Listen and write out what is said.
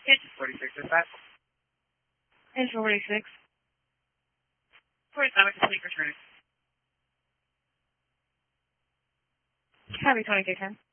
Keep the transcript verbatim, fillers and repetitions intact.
Engine forty-six, dispatch. Engine forty-six. forty-seven, complete return. Copy twenty-two ten.